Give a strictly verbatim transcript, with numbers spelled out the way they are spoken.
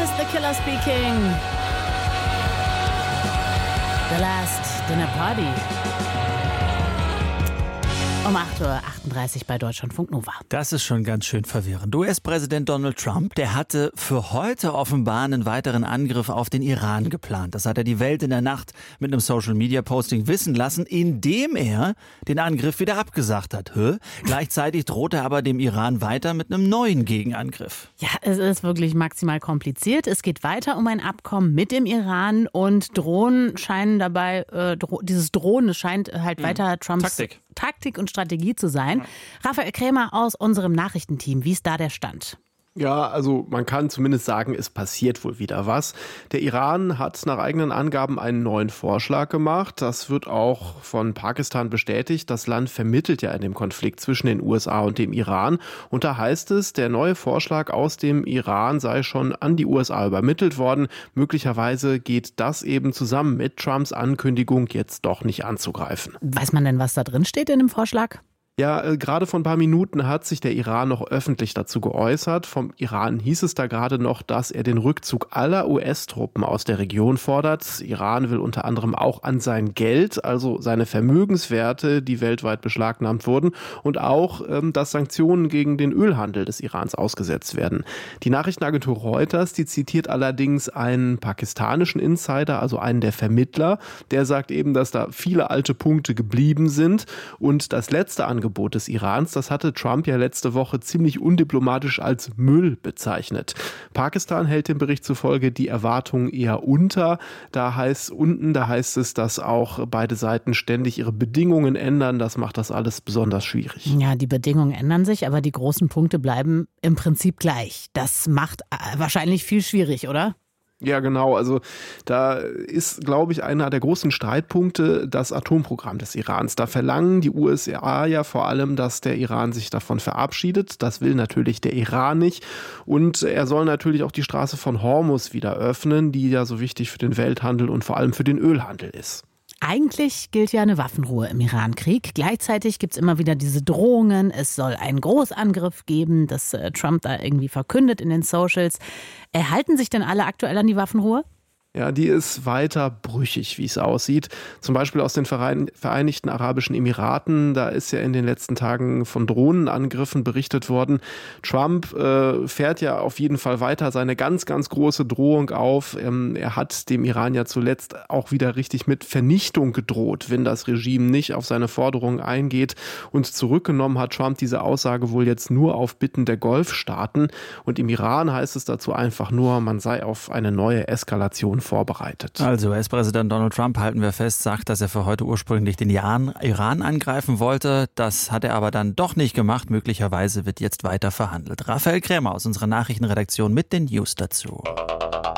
is The Killer speaking. The Last Dinner Party. Um acht Uhr achtunddreißig bei Deutschlandfunk Nova. Das ist schon ganz schön verwirrend. U S-Präsident Donald Trump, der hatte für heute offenbar einen weiteren Angriff auf den Iran geplant. Das hat er die Welt in der Nacht mit einem Social-Media-Posting wissen lassen, indem er den Angriff wieder abgesagt hat. Hä? Gleichzeitig droht er aber dem Iran weiter mit einem neuen Gegenangriff. Ja, es ist wirklich maximal kompliziert. Es geht weiter um ein Abkommen mit dem Iran und Drohnen scheinen dabei, äh, dro- dieses Drohnen das scheint halt mhm. weiter Trumps Taktik. Taktik und Strategie zu sein. Raphael Krämer aus unserem Nachrichtenteam, wie ist da der Stand? Ja, also man kann zumindest sagen, es passiert wohl wieder was. Der Iran hat nach eigenen Angaben einen neuen Vorschlag gemacht. Das wird auch von Pakistan bestätigt. Das Land vermittelt ja in dem Konflikt zwischen den U S A und dem Iran. Und da heißt es, der neue Vorschlag aus dem Iran sei schon an die U S A übermittelt worden. Möglicherweise geht das eben zusammen mit Trumps Ankündigung, jetzt doch nicht anzugreifen. Weiß man denn, was da drin steht in dem Vorschlag? Ja, äh, gerade vor ein paar Minuten hat sich der Iran noch öffentlich dazu geäußert. Vom Iran hieß es da gerade noch, dass er den Rückzug aller U S-Truppen aus der Region fordert. Iran will unter anderem auch an sein Geld, also seine Vermögenswerte, die weltweit beschlagnahmt wurden, und auch, ähm, dass Sanktionen gegen den Ölhandel des Irans ausgesetzt werden. Die Nachrichtenagentur Reuters, die zitiert allerdings einen pakistanischen Insider, also einen der Vermittler, der sagt eben, dass da viele alte Punkte geblieben sind. Und das letzte Angebot Angebot des Irans, das hatte Trump ja letzte Woche ziemlich undiplomatisch als Müll bezeichnet. Pakistan hält dem Bericht zufolge die Erwartungen eher unter. Da heißt unten, da heißt es, dass auch beide Seiten ständig ihre Bedingungen ändern. Das macht das alles besonders schwierig. Ja, die Bedingungen ändern sich, aber die großen Punkte bleiben im Prinzip gleich. Das macht wahrscheinlich viel schwierig, oder? Ja, genau. Also da ist, glaube ich, einer der großen Streitpunkte das Atomprogramm des Irans. Da verlangen die U S A ja vor allem, dass der Iran sich davon verabschiedet. Das will natürlich der Iran nicht. Und er soll natürlich auch die Straße von Hormuz wieder öffnen, die ja so wichtig für den Welthandel und vor allem für den Ölhandel ist. Eigentlich gilt ja eine Waffenruhe im Iran-Krieg. Gleichzeitig gibt es immer wieder diese Drohungen. Es soll einen Großangriff geben, das äh, Trump da irgendwie verkündet in den Socials. Erhalten sich denn alle aktuell an die Waffenruhe? Ja, die ist weiter brüchig, wie es aussieht. Zum Beispiel aus den Vereinigten Arabischen Emiraten. Da ist ja in den letzten Tagen von Drohnenangriffen berichtet worden. Trump äh, fährt ja auf jeden Fall weiter seine ganz, ganz große Drohung auf. Ähm, er hat dem Iran ja zuletzt auch wieder richtig mit Vernichtung gedroht, wenn das Regime nicht auf seine Forderungen eingeht. Und zurückgenommen hat Trump diese Aussage wohl jetzt nur auf Bitten der Golfstaaten. Und im Iran heißt es dazu einfach nur, man sei auf eine neue Eskalation vorbereitet. Also U S-Präsident Donald Trump, halten wir fest, sagt, dass er für heute ursprünglich den Iran angreifen wollte. Das hat er aber dann doch nicht gemacht. Möglicherweise wird jetzt weiter verhandelt. Raphael Krämer aus unserer Nachrichtenredaktion mit den News dazu.